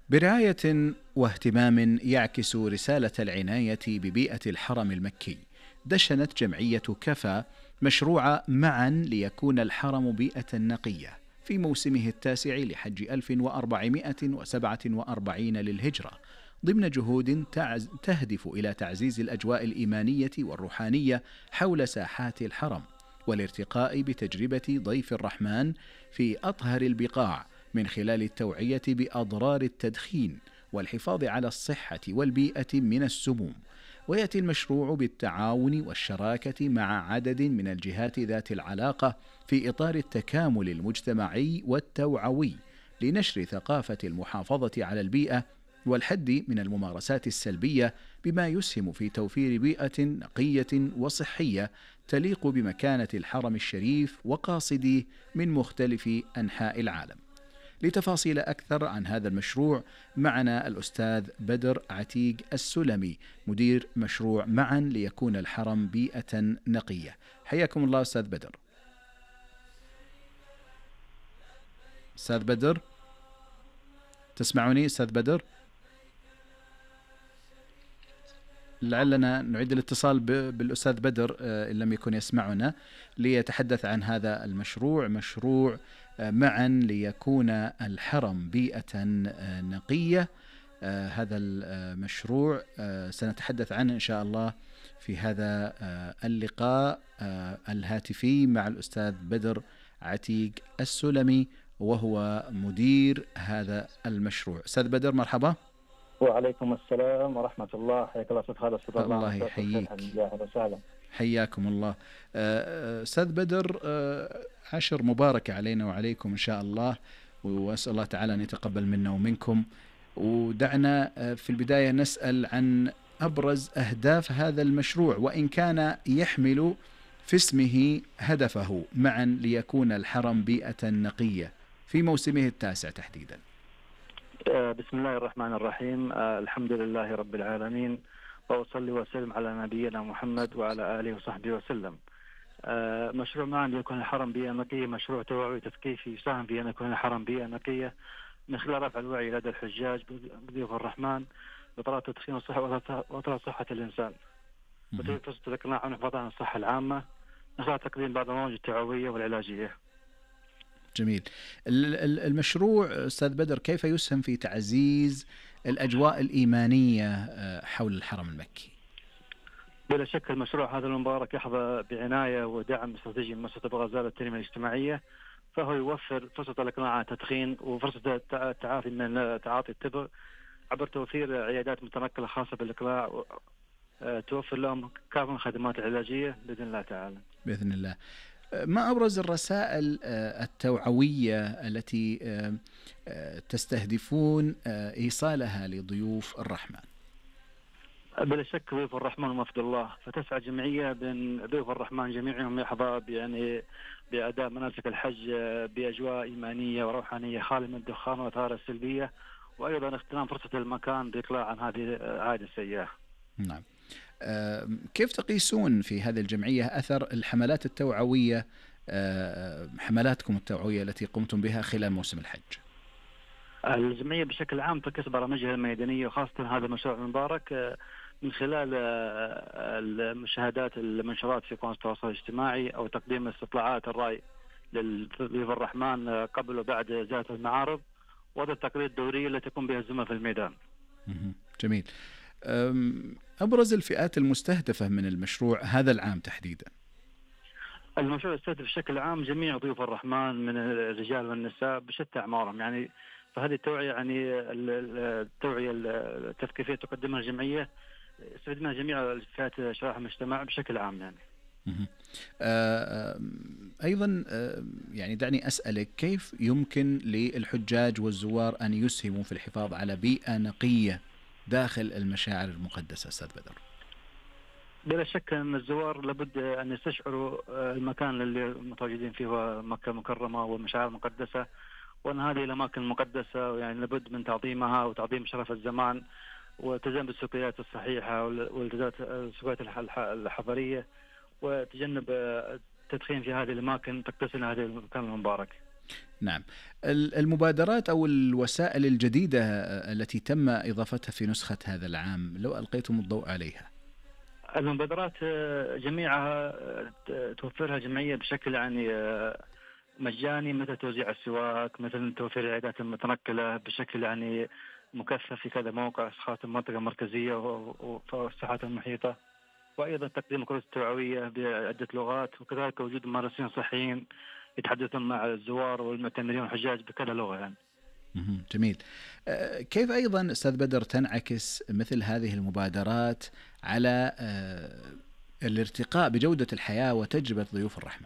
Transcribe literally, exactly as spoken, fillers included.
برعاية واهتمام يعكس رسالة العناية ببيئة الحرم المكي، دشنت جمعية كفا مشروع معا ليكون الحرم بيئة نقية في موسمه التاسع لحج ألف وأربعمائة وسبعة وأربعين للهجرة، ضمن جهود تعز تهدف إلى تعزيز الأجواء الإيمانية والروحانية حول ساحات الحرم، والارتقاء بتجربة ضيف الرحمن في أطهر البقاع من خلال التوعية بأضرار التدخين والحفاظ على الصحة والبيئة من السموم. ويأتي المشروع بالتعاون والشراكة مع عدد من الجهات ذات العلاقة في إطار التكامل المجتمعي والتوعوي لنشر ثقافة المحافظة على البيئة والحد من الممارسات السلبية، بما يسهم في توفير بيئة نقية وصحية تليق بمكانة الحرم الشريف وقاصديه من مختلف أنحاء العالم. لتفاصيل أكثر عن هذا المشروع معنا الأستاذ بدر عتيق السلمي، مدير مشروع معا ليكون الحرم بيئة نقية. حياكم الله أستاذ بدر. أستاذ بدر، تسمعوني أستاذ بدر؟ لعلنا نعيد الاتصال بالأستاذ بدر إن لم يكن يسمعنا، ليتحدث عن هذا المشروع، مشروع معا ليكون الحرم بيئة نقية. هذا المشروع سنتحدث عنه إن شاء الله في هذا اللقاء الهاتفي مع الأستاذ بدر عتيق السلمي، وهو مدير هذا المشروع. أستاذ بدر مرحبا. وعليكم السلام ورحمة الله. حياك الله أستاذ خالد. أستاذ الله, الله يحييك. حياكم الله. أستاذ بدر، عشر مبارك علينا وعليكم إن شاء الله، وأسأل الله تعالى أن يتقبل منا ومنكم. ودعنا في البداية نسأل عن أبرز أهداف هذا المشروع، وإن كان يحمل في اسمه هدفه معا ليكون الحرم بيئة نقية في موسمه التاسع تحديدا. بسم الله الرحمن الرحيم. الحمد لله رب العالمين، وأصلي وسلم على نبينا محمد وعلى آله وصحبه وسلم. مشروع معا ليكون الحرم بيئة نقية مشروع توعوي تثقيفي يساهم في أن يكون الحرم بيئة نقية من خلال رفع الوعي لدى الحجاج بضيوف الرحمن بطريقة التدخين والصحة وطريقة صحة الإنسان، وتوفير فرصة الإقناع عن الحفاظ على الصحة العامة من خلال تقديم بعض البرامج التوعوية والعلاجية. جميل. المشروع أستاذ بدر كيف يسهم في تعزيز الأجواء الإيمانية حول الحرم المكي؟ بلا شك المشروع هذا المبارك يحظى بعناية ودعم استراتيجي من مؤسسة الغزالة التنمية الاجتماعية، فهو يوفر فرصة الإقلاع عن التدخين وفرصة التعافي من تعاطي التبغ عبر توفير عيادات متنقلة خاصة بالإقلاع، توفر لهم كافة الخدمات العلاجية بإذن الله تعالى. بإذن الله. ما أبرز الرسائل التوعوية التي تستهدفون إيصالها لضيوف الرحمن؟ بلا شك ضيوف الرحمن ومفد الله، فتسعى جمعية بين ضيوف الرحمن جميعهم يحظى يعني بأداء مناسك الحج بأجواء إيمانية وروحانية خالية من الدخان والآثار السلبية، وأيضا اغتنام فرصة المكان بإقلاع عن هذه العادة السيئة. نعم. كيف تقيسون في هذه الجمعية أثر الحملات التوعوية، حملاتكم التوعوية التي قمتم بها خلال موسم الحج؟ الجمعية بشكل عام تركز برامجها الميدانية وخاصة هذا المشروع المبارك من خلال المشاهدات المنشورات في قنوات التواصل الاجتماعي أو تقديم استطلاعات الرأي لضيوف الرحمن قبل وبعد زيارة المعارض، وهذا التقرير الدورية التي تقوم بها الزملاء في الميدان. جميل. أبرز الفئات المستهدفة من المشروع هذا العام تحديدا؟ المشروع يستهدف بشكل عام جميع ضيوف الرحمن من الرجال والنساء بشتى أعمارهم، يعني فهذه التوعية يعني التوعية التثقيفية تقدمها الجمعية يستفيد منها جميع فئات شرائح المجتمع بشكل عام. يعني أيضا يعني دعني أسألك، كيف يمكن للحجاج والزوار أن يسهموا في الحفاظ على بيئة نقية داخل المشاعر المقدسة أستاذ بدر؟ بلا شك أن الزوار لابد أن يستشعروا المكان اللي متواجدين فيه هو مكة المكرمة والمشاعر المقدسة، وأن هذه الأماكن المقدسة يعني لابد من تعظيمها وتعظيم شرف الزمان والتزام بالسلوكيات الصحيحة والتزام السلوكيات الحضارية وتجنب التدخين في هذه الأماكن تقتسم هذه المكان المبارك. نعم. المبادرات أو الوسائل الجديدة التي تم إضافتها في نسخة هذا العام، لو ألقيتم الضوء عليها. المبادرات جميعها توفرها الجمعية بشكل يعني مجاني، مثل توزيع السواك، مثل توفير العيادات المتنقلة بشكل يعني مكثف في كذا موقع، خاصة المنطقة المركزية والساحات المحيطة، وأيضا تقديم الكروت التوعوية بعدة لغات، وكذلك وجود ممارسين صحيين يتحدثون مع الزوار والمعتمرين والحجاج بكذا لغة يعني. جميل. كيف أيضا أستاذ بدر تنعكس مثل هذه المبادرات على الارتقاء بجودة الحياة وتجربة ضيوف الرحمن؟